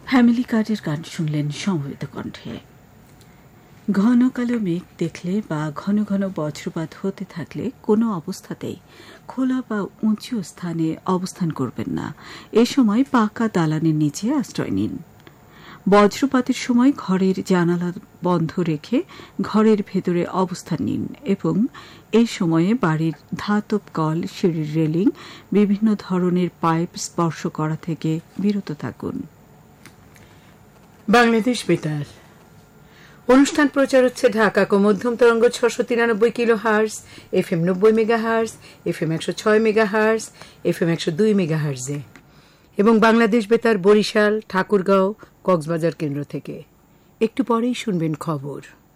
Family কার্ডের গান শুনলেন সমবেত কণ্ঠে। ঘন কালো মেঘ দেখলে বা ঘন ঘন বজ্রপাত হতে থাকলে কোনো অবস্থাতেই খোলা বা উঁচু স্থানে অবস্থান করবেন না। এ সময় পাকা দালানের নিচে আশ্রয় নিন। বজ্রপাতের সময় ঘরের জানালা বন্ধ রেখে ঘরের ভেতরে অবস্থান নিন এবং এই সময়ে বাড়ির ধাতব কল, সিঁড়ির রেলিং, বিভিন্ন ধরনের পাইপ স্পর্শ করা থেকে বিরত থাকুন। বাংলাদেশ বেতার অনুষ্ঠান প্রচার হচ্ছে ঢাকা ও মধ্যম তরঙ্গ 693 kilo hertz, FM 90 mega hertz, FM 106 mega hertz, FM 102 mega হার্জে এবং বাংলাদেশ বেতার বরিশাল, ঠাকুরগাঁও, কক্সবাজার কেন্দ্র থেকে। একটু পরেই শুনবেন খবর।